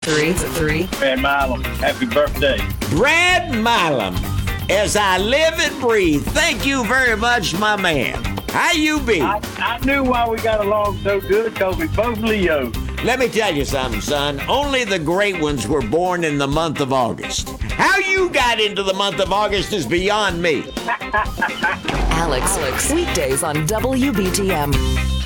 Three. Brad Milam, happy birthday. Brad Milam, as I live and breathe, thank you very much, my man. How you be? I knew why we got along so good, because we both Leos. Let me tell you something, son. Only the great ones were born in the month of August. How you got into the month of August is beyond me. Alex. Weekdays on WBTM.